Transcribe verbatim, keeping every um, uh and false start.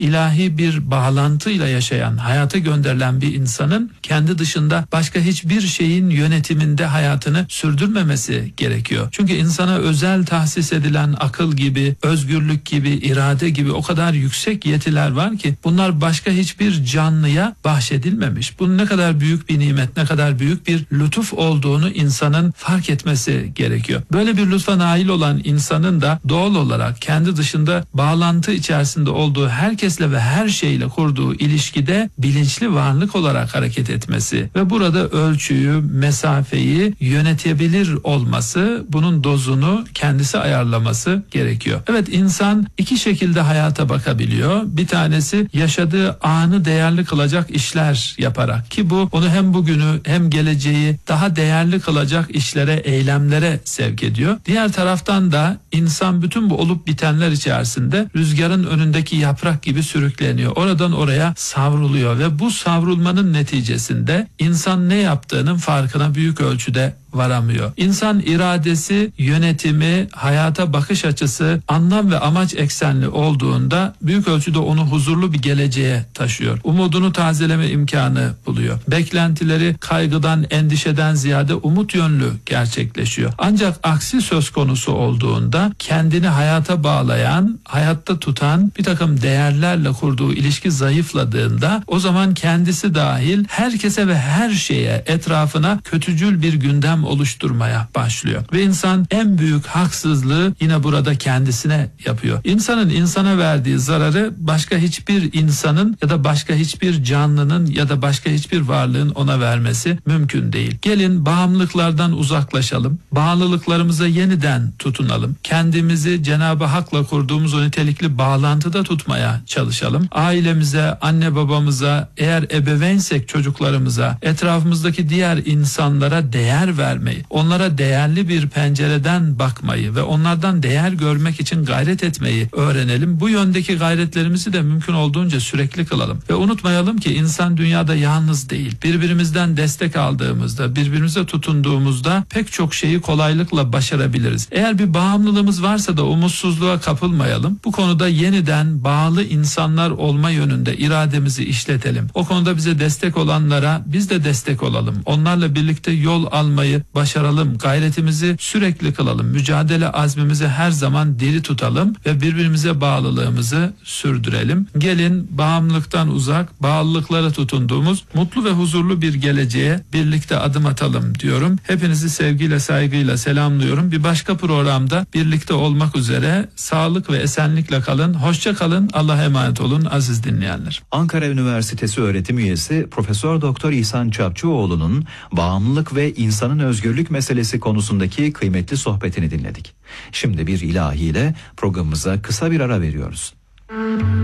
ilahi bir bağlantıyla yaşayan, hayata gönderilen bir insanın kendi dışında başka hiçbir şeyin yönetiminde hayatını sürdürmemesi gerekiyor. Çünkü insana özel tahsis edilen akıl gibi, özgürlük gibi, irade gibi o kadar yüksek yetiler var ki bunlar başka hiçbir canlıya bahşedilmemiş. Bunun ne kadar büyük bir nimet, ne kadar büyük bir lütuf olduğunu insanın fark etmesi gerekiyor. Böyle bir lütfa nail olan insanın da doğal olarak kendi dışında bağlantı içerisinde olduğu herkesle ve her şeyle kurduğu ilişkide bilinçli varlık olarak hareket etmesi ve burada ölçüyü, mesafeyi yönetebilir olması, bunun dozunu kendisi ayarlaması gerekiyor. Evet, insan iki şekilde hayata bakabiliyor. Bir tanesi yaşadığı anı değerli kılacak işler yaparak, ki bu onu hem bugünü hem geleceği daha değerli kılacak işlere, eylemlere sevk ediyor. Diğer taraftan da insan bütün bu olup bitenler içerisinde rüzgarın önündeki yaprak gibi sürükleniyor. Oradan oraya savruluyor ve bu savrulmanın neticesinde insan ne yaptığının farkına büyük ölçüde varamıyor. İnsan iradesi, yönetimi, hayata bakış açısı, anlam ve amaç eksenli olduğunda büyük ölçüde onu huzurlu bir geleceğe taşıyor. Umudunu tazeleme imkanı buluyor. Beklentileri kaygıdan, endişeden ziyade umut yönlü gerçekleşiyor. Ancak aksi söz konusu olduğunda kendini hayata bağlayan, hayatta tutan bir takım değerlerle kurduğu ilişki zayıfladığında o zaman kendisi dahil herkese ve her şeye, etrafına kötücül bir gündem oluşturmaya başlıyor. Ve insan en büyük haksızlığı yine burada kendisine yapıyor. İnsanın insana verdiği zararı başka hiçbir insanın ya da başka hiçbir canlının ya da başka hiçbir varlığın ona vermesi mümkün değil. Gelin bağımlılıklardan uzaklaşalım. Bağlılıklarımıza yeniden tutunalım. Kendimizi Cenab-ı Hak'la kurduğumuz o nitelikli bağlantıda tutmaya çalışalım. Ailemize, anne babamıza, eğer ebeveynsek çocuklarımıza, etrafımızdaki diğer insanlara değer vermeyi, onlara değerli bir pencereden bakmayı ve onlardan değer görmek için gayret etmeyi öğrenelim. Bu yöndeki gayretlerimizi de mümkün olduğunca sürekli kılalım. Ve unutmayalım ki insan dünyada yalnız değil. Birbirimizden destek aldığımızda, birbirimize tutunduğumuzda pek çok şeyi kolaylıkla başarabiliriz. Eğer bir bağımlılığımız varsa da umutsuzluğa kapılmayalım. Bu konuda yeniden bağlı insanlar olma yönünde irademizi işletelim. O konuda bize destek olanlara biz de destek olalım. Onlarla birlikte yol almayı başaralım. Gayretimizi sürekli kılalım. Mücadele azmimizi her zaman diri tutalım ve birbirimize bağlılığımızı sürdürelim. Gelin bağımlılıktan uzak, bağlılıklara tutunduğumuz mutlu ve huzurlu bir geleceğe birlikte adım atalım diyorum. Hepinizi sevgiyle, saygıyla selamlıyorum. Bir başka programda birlikte olmak üzere sağlık ve esenlikle kalın. Hoşça kalın. Allah'a emanet olun aziz dinleyenler. Ankara Üniversitesi öğretim üyesi Profesör Doktor İhsan Çapçıoğlu'nun bağımlılık ve insanın özgürlük meselesi konusundaki kıymetli sohbetini dinledik. Şimdi bir ilahiyle programımıza kısa bir ara veriyoruz.